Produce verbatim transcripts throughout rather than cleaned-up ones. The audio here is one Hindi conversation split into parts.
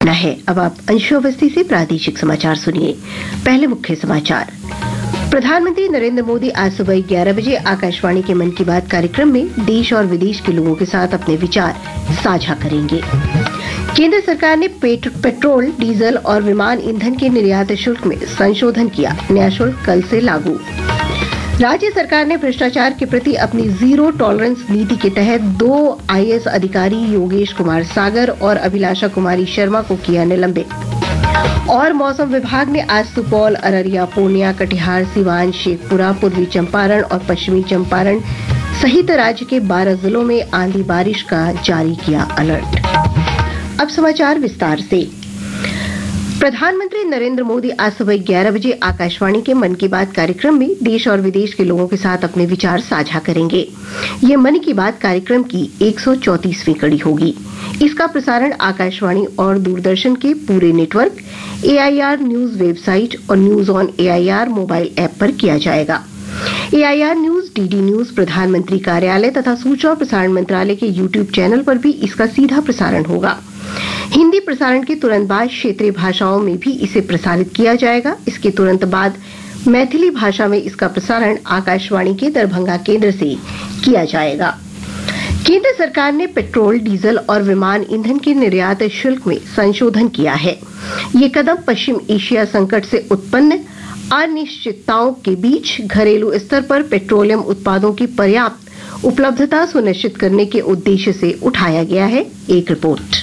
अपना है। अब आप अंशु अवस्थी से प्रादेशिक समाचार सुनिए। पहले मुख्य समाचार। प्रधानमंत्री नरेंद्र मोदी आज सुबह ग्यारह बजे आकाशवाणी के मन की बात कार्यक्रम में देश और विदेश के लोगों के साथ अपने विचार साझा करेंगे। केंद्र सरकार ने पेट, पेट्रोल, डीजल और विमान ईंधन के निर्यात शुल्क में संशोधन किया। नया शुल्क कल से लागू। राज्य सरकार ने भ्रष्टाचार के प्रति अपनी जीरो टॉलरेंस नीति के तहत दो आईएएस अधिकारी योगेश कुमार सागर और अभिलाषा कुमारी शर्मा को किया निलंबित। और मौसम विभाग ने आज सुपौल, अररिया, पूर्णिया, कटिहार, सिवान, शेखपुरा, पूर्वी चंपारण और पश्चिमी चंपारण सहित राज्य के बारह जिलों में आंधी बारिश का जारी किया अलर्ट। अब समाचार विस्तार से। प्रधानमंत्री नरेंद्र मोदी आज सुबह ग्यारह बजे आकाशवाणी के मन की बात कार्यक्रम में देश और विदेश के लोगों के साथ अपने विचार साझा करेंगे। ये मन की बात कार्यक्रम की एक सौ चौंतीसवीं कड़ी होगी। इसका प्रसारण आकाशवाणी और दूरदर्शन के पूरे नेटवर्क, एआईआर न्यूज वेबसाइट और news on AIR mobile app पर किया जाएगा। एआईआर न्यूज, डीडी न्यूज, प्रधानमंत्री कार्यालय तथा सूचना और प्रसारण मंत्रालय के यूट्यूब चैनल पर भी इसका सीधा प्रसारण होगा। हिंदी प्रसारण के तुरंत बाद क्षेत्रीय भाषाओं में भी इसे प्रसारित किया जाएगा। इसके तुरंत बाद मैथिली भाषा में इसका प्रसारण आकाशवाणी के दरभंगा केंद्र से किया जाएगा। केंद्र सरकार ने पेट्रोल, डीजल और विमान ईंधन के निर्यात शुल्क में संशोधन किया है। ये कदम पश्चिम एशिया संकट से उत्पन्न अनिश्चितताओं के बीच घरेलू स्तर पर पेट्रोलियम उत्पादों की पर्याप्त उपलब्धता सुनिश्चित करने के उद्देश्य से उठाया गया है। एक रिपोर्ट।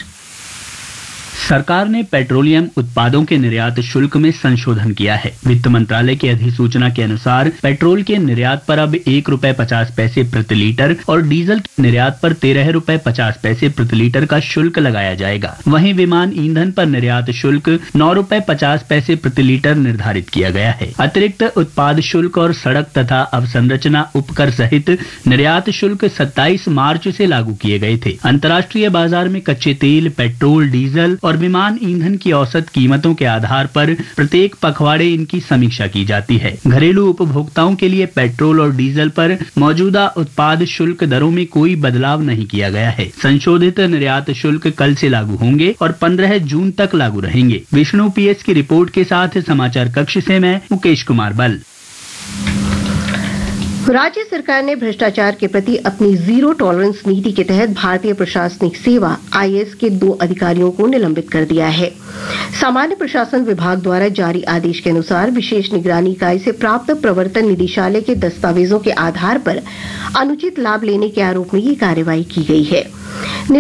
सरकार ने पेट्रोलियम उत्पादों के निर्यात शुल्क में संशोधन किया है। वित्त मंत्रालय की अधिसूचना के अनुसार पेट्रोल के निर्यात पर अब एक रुपए पचास पैसे प्रति लीटर और डीजल के निर्यात पर तेरह रुपए पचास पैसे प्रति लीटर का शुल्क लगाया जाएगा। वहीं विमान ईंधन पर निर्यात शुल्क नौ रुपए पचास पैसे प्रति लीटर निर्धारित किया गया है। अतिरिक्त उत्पाद शुल्क और सड़क तथा अवसंरचना उपकर सहित निर्यात शुल्क सत्ताईस मार्च से लागू किए गए थे। अंतर्राष्ट्रीय बाजार में कच्चे तेल, पेट्रोल, डीजल और विमान ईंधन की औसत कीमतों के आधार पर प्रत्येक पखवाड़े इनकी समीक्षा की जाती है। घरेलू उपभोक्ताओं के लिए पेट्रोल और डीजल पर मौजूदा उत्पाद शुल्क दरों में कोई बदलाव नहीं किया गया है। संशोधित निर्यात शुल्क कल से लागू होंगे और पंद्रह जून तक लागू रहेंगे। विष्णु पीएस की रिपोर्ट के साथ समाचार कक्ष से मैं मुकेश कुमार बल। राज्य सरकार ने भ्रष्टाचार के प्रति अपनी जीरो टॉलरेंस नीति के तहत भारतीय प्रशासनिक सेवा आईएएस के दो अधिकारियों को निलंबित कर दिया है। सामान्य प्रशासन विभाग द्वारा जारी आदेश के अनुसार विशेष निगरानी इकाई से प्राप्त प्रवर्तन निदेशालय के दस्तावेजों के आधार पर अनुचित लाभ लेने के आरोप में ये कार्रवाई की गई है।